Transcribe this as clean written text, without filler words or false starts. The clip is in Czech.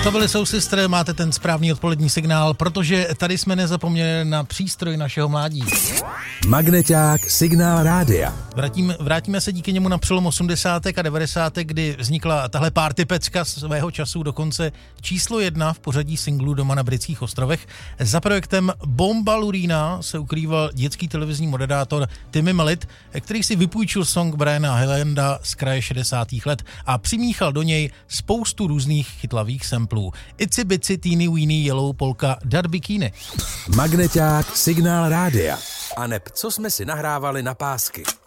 To byly Soul Sister, máte ten správný odpolední signál, protože tady jsme nezapomněli na přístroj našeho mládí. Magneťák Signál rádia. Vrátíme se díky němu na přelom 80. a 90., kdy vznikla tahle party pecka svého času dokonce číslo 1 v pořadí singlů doma na Britských ostrovech. Za projektem Bomba Lurina se ukrýval dětský televizní moderátor Timmy Mallet, který si vypůjčil song Briana Hylanda z kraje 60. let a přimíchal do něj spoustu různých chytlavých samplů. Itsy Bitsy Teeny Weeny Yellow Polka Dat Bikini. Magneťák Signál rádia. A neb co jsme si nahrávali na pásky.